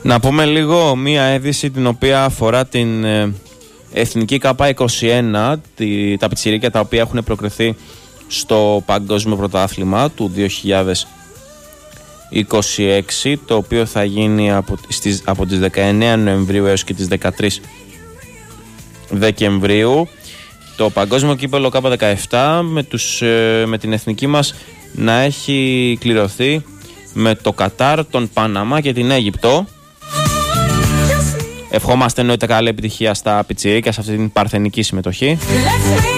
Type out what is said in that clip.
Να πούμε λίγο μία είδηση την οποία αφορά την Εθνική K21, τα πιτσιρίκια τα οποία έχουν προκριθεί στο Παγκόσμιο Πρωτάθλημα του 2026, το οποίο θα γίνει από τις 19 Νοεμβρίου έως και τις 13 Δεκεμβρίου. Το Παγκόσμιο Κύπελλο K17 με την εθνική μας να έχει κληρωθεί με το Κατάρ, τον Παναμά και την Αίγυπτο. Ευχόμαστε εννοείται καλή επιτυχία στα πιτσιρίκια σε αυτή την παρθενική συμμετοχή.